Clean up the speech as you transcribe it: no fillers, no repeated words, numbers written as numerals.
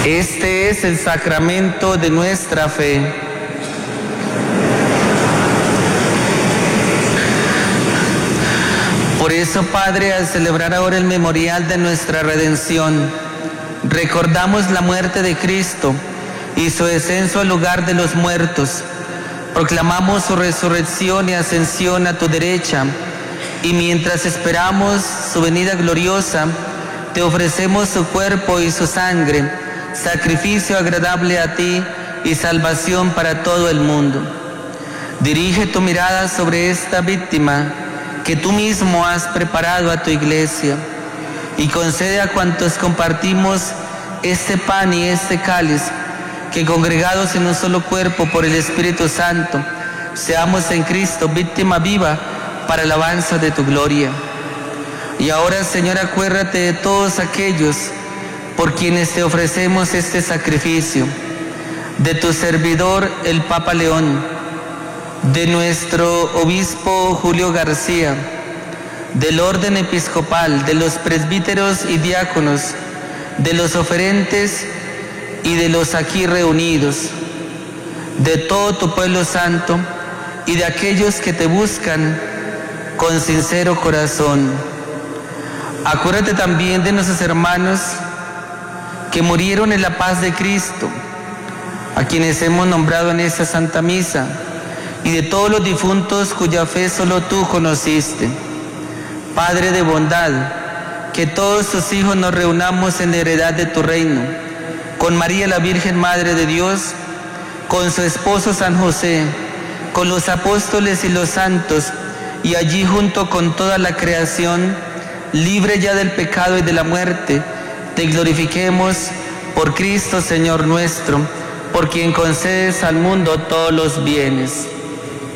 Este es el sacramento de nuestra fe. Por eso, Padre, al celebrar ahora el memorial de nuestra redención, recordamos la muerte de Cristo y su descenso al lugar de los muertos. Proclamamos su resurrección y ascensión a tu derecha, y mientras esperamos su venida gloriosa, te ofrecemos su cuerpo y su sangre, sacrificio agradable a ti y salvación para todo el mundo. Dirige tu mirada sobre esta víctima que tú mismo has preparado a tu iglesia, y concede a cuantos compartimos este pan y este cáliz, que congregados en un solo cuerpo por el Espíritu Santo, seamos en Cristo víctima viva para el avance de tu gloria. Y ahora, Señor, acuérdate de todos aquellos por quienes te ofrecemos este sacrificio, de tu servidor el Papa León, de nuestro obispo Julio García, del orden episcopal, de los presbíteros y diáconos, de los oferentes y de los aquí reunidos, de todo tu pueblo santo y de aquellos que te buscan con sincero corazón. Acuérdate también de nuestros hermanos que murieron en la paz de Cristo, a quienes hemos nombrado en esta Santa Misa, y de todos los difuntos cuya fe solo tú conociste. Padre de bondad, que todos tus hijos nos reunamos en la heredad de tu reino, con María la Virgen Madre de Dios, con su esposo San José, con los apóstoles y los santos, y allí junto con toda la creación, libre ya del pecado y de la muerte, te glorifiquemos por Cristo Señor nuestro, por quien concedes al mundo todos los bienes.